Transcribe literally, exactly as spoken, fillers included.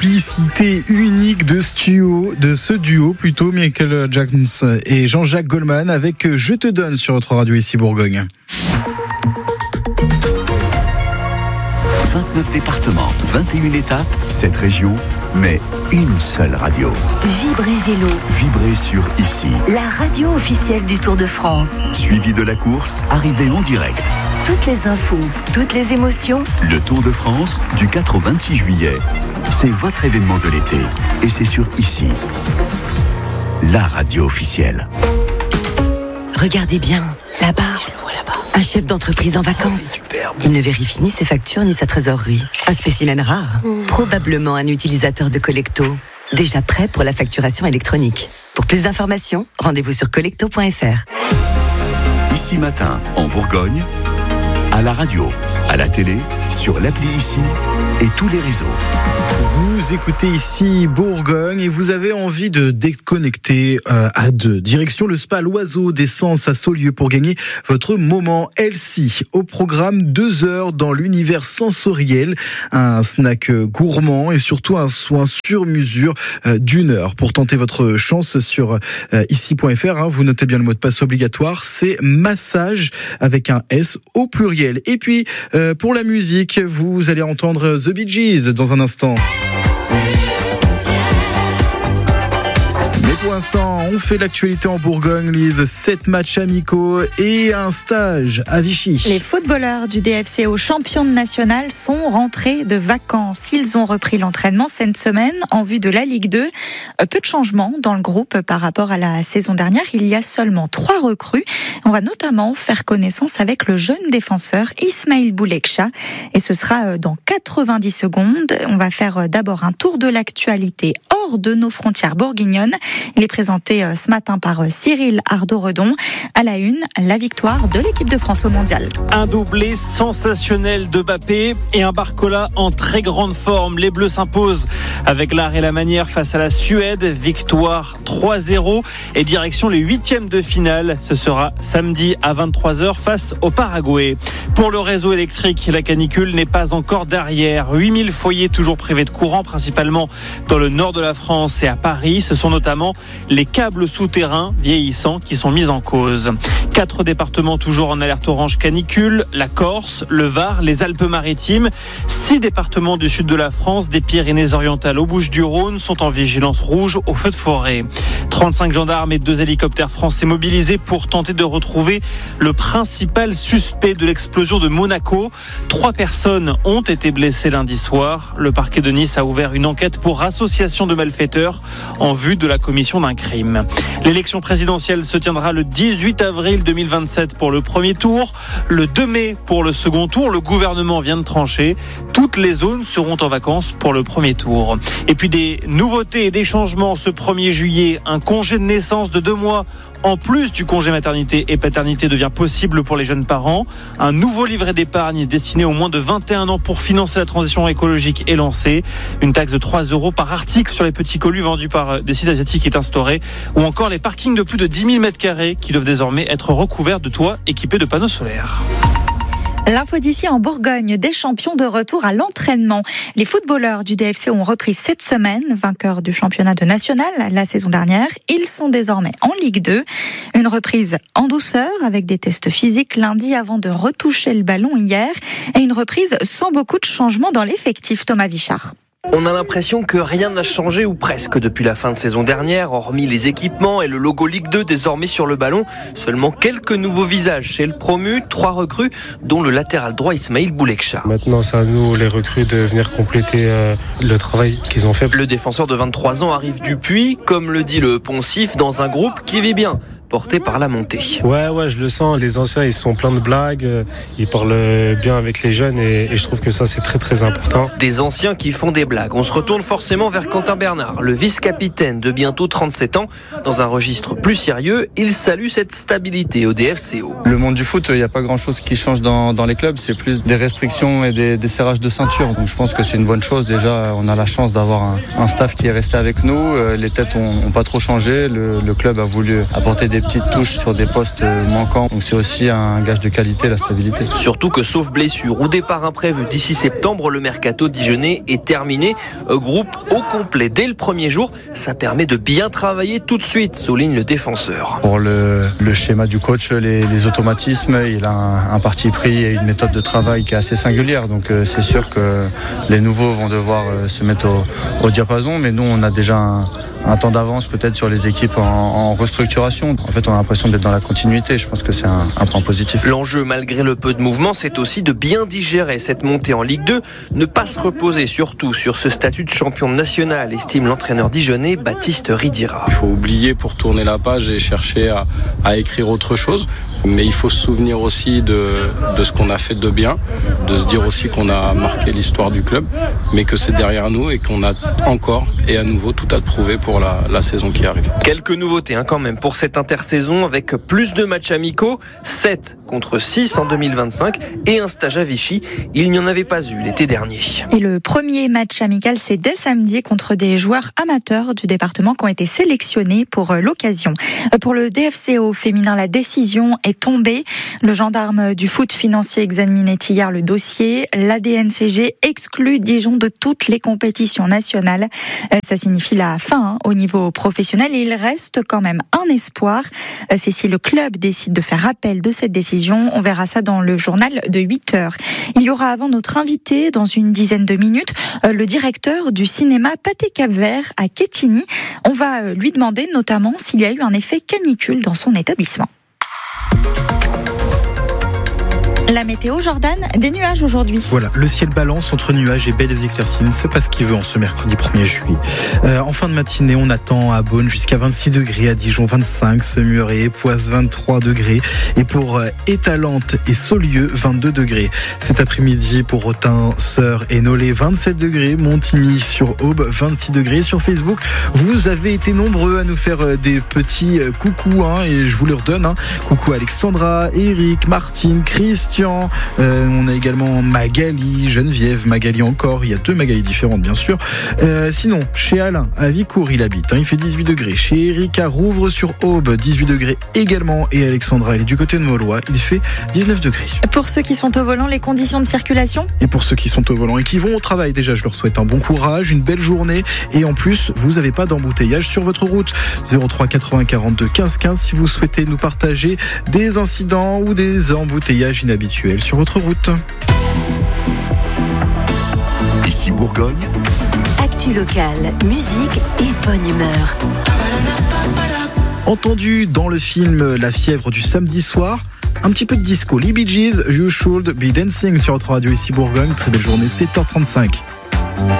complicité unique de ce duo, de ce duo plutôt, Michael Jackson et Jean-Jacques Goldman avec Je te donne sur votre radio ici Bourgogne. vingt-neuf départements, vingt et une étapes, sept régions, mais une seule radio. Vibrez Vélo. Vibrez sur Ici. La radio officielle du Tour de France. Suivi de la course, arrivée en direct. Toutes les infos, toutes les émotions. Le Tour de France, du quatre au vingt-six juillet. C'est votre événement de l'été. Et c'est sur Ici. La radio officielle. Regardez bien, là-bas. Je le vois là-bas. Un chef d'entreprise en vacances. Superbe. Il ne vérifie ni ses factures ni sa trésorerie. Un spécimen rare. Mmh. Probablement un utilisateur de Collecto. Déjà prêt pour la facturation électronique. Pour plus d'informations, rendez-vous sur collecto point f r. Ici Matin, en Bourgogne, à la radio, à la télé, sur l'appli Ici et tous les réseaux. Vous écoutez Ici Bourgogne et vous avez envie de déconnecter euh, à deux. Direction le spa L'Oiseau d'Essence à Saulieu pour gagner votre moment Healthy. Au programme, deux heures dans l'univers sensoriel, un snack gourmand et surtout un soin sur mesure euh, d'une heure. Pour tenter votre chance sur euh, ici point f r, hein, vous notez bien le mot de passe obligatoire, c'est massage avec un S au pluriel. Et puis, euh, pour la musique, vous allez entendre The Bee Gees dans un instant. Mais pour l'instant, on fait l'actualité en Bourgogne, Lise. Sept matchs amicaux et un stage à Vichy. Les footballeurs du D F C O champions national sont rentrés de vacances. Ils ont repris l'entraînement cette semaine en vue de la Ligue deux. Peu de changements dans le groupe par rapport à la saison dernière. Il y a seulement trois recrues. On va notamment faire connaissance avec le jeune défenseur Ismail Bouleksha. Et ce sera dans quatre-vingt-dix secondes. On va faire d'abord un tour de l'actualité hors de nos frontières bourguignonnes. Il est présenté ce matin par Cyril Ardo-Redon. À la une, la victoire de l'équipe de France au mondial. Un doublé sensationnel de Mbappé et un Barcola en très grande forme. Les Bleus s'imposent avec l'art et la manière face à la Suède. Victoire trois zéro et direction les huitièmes de finale. Ce sera samedi à vingt-trois heures face au Paraguay. Pour le réseau électrique, la canicule n'est pas encore derrière. huit mille foyers toujours privés de courant, principalement dans le nord de la France et à Paris. Ce sont notamment les câbles souterrains vieillissants qui sont mis en cause. Quatre départements toujours en alerte orange canicule, la Corse, le Var, les Alpes-Maritimes. Six départements du sud de la France, des Pyrénées-Orientales aux Bouches-du-Rhône, sont en vigilance rouge au feu de forêt. trente-cinq gendarmes et deux hélicoptères français mobilisés pour tenter de retrouver le principal suspect de l'explosion de Monaco. Trois personnes ont été blessées lundi soir. Le parquet de Nice a ouvert une enquête pour association de malfaiteurs en vue de la commission d'un crime. L'élection présidentielle se tiendra le dix-huit avril deux mille vingt-sept pour le premier tour, le deux mai pour le second tour. Le gouvernement vient de trancher. Toutes les zones seront en vacances pour le premier tour. Et puis des nouveautés et des changements ce premier juillet. Un congé de naissance de deux mois en plus du congé maternité et paternité devient possible pour les jeunes parents. Un nouveau livret d'épargne destiné aux moins de vingt et un ans pour financer la transition écologique est lancé. Une taxe de trois euros par article sur les petits colis vendus par des sites asiatiques est instaurée. Ou encore les parkings de plus de dix mille mètres carrés qui doivent désormais être recouverts de toits équipés de panneaux solaires. L'info d'ici en Bourgogne, des champions de retour à l'entraînement. Les footballeurs du D F C ont repris cette semaine, vainqueurs du championnat de national la saison dernière. Ils sont désormais en Ligue deux. Une reprise en douceur avec des tests physiques lundi avant de retoucher le ballon hier. Et une reprise sans beaucoup de changements dans l'effectif. Thomas Vichard. On a l'impression que rien n'a changé ou presque depuis la fin de saison dernière, hormis les équipements et le logo Ligue deux désormais sur le ballon. Seulement quelques nouveaux visages chez le promu, trois recrues, dont le latéral droit Ismail Bouleksha. Maintenant, c'est à nous, les recrues, de venir compléter euh, le travail qu'ils ont fait. Le défenseur de vingt-trois ans arrive du Puy, comme le dit le poncif, dans un groupe qui vit bien, porté par la montée. Ouais, ouais, je le sens. Les anciens, ils sont pleins de blagues. Ils parlent bien avec les jeunes et, et je trouve que ça, c'est très, très important. Des anciens qui font des blagues. On se retourne forcément vers Quentin Bernard, le vice-capitaine de bientôt trente-sept ans. Dans un registre plus sérieux, il salue cette stabilité au D F C O. Le monde du foot, il n'y a pas grand-chose qui change dans, dans les clubs. C'est plus des restrictions et des, des serrages de ceinture. Donc je pense que c'est une bonne chose. Déjà, on a la chance d'avoir un, un staff qui est resté avec nous. Les têtes n'ont pas trop changé. Le, le club a voulu apporter des des petites touches sur des postes manquants. Donc c'est aussi un gage de qualité, la stabilité. Surtout que sauf blessure ou départ imprévu d'ici septembre, le mercato dijonnais est terminé. Groupe au complet dès le premier jour. Ça permet de bien travailler tout de suite, souligne le défenseur. Pour le, le schéma du coach, les, les automatismes, il a un, un parti pris et une méthode de travail qui est assez singulière. Donc euh, c'est sûr que les nouveaux vont devoir euh, se mettre au, au diapason. Mais nous, on a déjà un, un temps d'avance peut-être sur les équipes en, en restructuration. En fait, on a l'impression d'être dans la continuité. Je pense que c'est un, un point positif. L'enjeu, malgré le peu de mouvement, c'est aussi de bien digérer cette montée en Ligue deux. Ne pas se reposer surtout sur ce statut de champion national, estime l'entraîneur dijonnais Baptiste Ridira. Il faut oublier pour tourner la page et chercher à, à écrire autre chose. Mais il faut se souvenir aussi de, de ce qu'on a fait de bien, de se dire aussi qu'on a marqué l'histoire du club, mais que c'est derrière nous et qu'on a encore et à nouveau tout à prouver pour la, la saison qui arrive. Quelques nouveautés hein, quand même pour cette intersaison avec plus de matchs amicaux, sept contre six en deux mille vingt-cinq et un stage à Vichy. Il n'y en avait pas eu l'été dernier. Et le premier match amical, c'est dès samedi contre des joueurs amateurs du département qui ont été sélectionnés pour l'occasion. Pour le D F C O féminin, la décision est tombée. Le gendarme du foot financier examinait hier le dossier. L'A D N C G exclut Dijon de toutes les compétitions nationales. Ça signifie la fin hein, au niveau professionnel et il reste quand même un espoir. C'est si le club décide de faire appel de cette décision. On verra ça dans le journal de huit heures. Il y aura avant notre invité, dans une dizaine de minutes, le directeur du cinéma Pathé Cap-Vert à Quetigny. On va lui demander notamment s'il y a eu un effet canicule dans son établissement. La météo, Jordan, des nuages aujourd'hui. Voilà, le ciel balance entre nuages et belles éclaircies. C'est pas ce qu'il veut en ce mercredi premier juillet. Euh, en fin de matinée, on attend à Beaune jusqu'à vingt-six degrés, à Dijon vingt-cinq, Semuré, Poisse vingt-trois degrés et pour euh, Étalante et Saulieu vingt-deux degrés. Cet après-midi pour Autun, Sœur et Nolay vingt-sept degrés, Montigny sur Aube vingt-six degrés. Sur Facebook, vous avez été nombreux à nous faire euh, des petits euh, coucous hein, et je vous les redonne. Hein. Coucou Alexandra, Eric, Martine, Christian. Euh, on a également Magali, Geneviève, Magali encore. Il y a deux Magali différentes, bien sûr. Euh, sinon, chez Alain, à Vicourt, il habite. Hein, il fait dix-huit degrés. Chez Eric, à Rouvres-sur-Aube, dix-huit degrés également. Et Alexandra, elle est du côté de Maulois. Il fait dix-neuf degrés. Pour ceux qui sont au volant, les conditions de circulation ? Et pour ceux qui sont au volant et qui vont au travail, déjà, je leur souhaite un bon courage, une belle journée. Et en plus, vous n'avez pas d'embouteillage sur votre route. zéro trois quatre-vingts quarante-deux quinze quinze si vous souhaitez nous partager des incidents ou des embouteillages inhabituels sur votre route. Ici Bourgogne. Actu locale, musique et bonne humeur. Entendu dans le film La fièvre du samedi soir, un petit peu de disco. Les Bee Gees, You Should Be Dancing sur votre radio ici Bourgogne. Très belle journée, sept heures trente-cinq.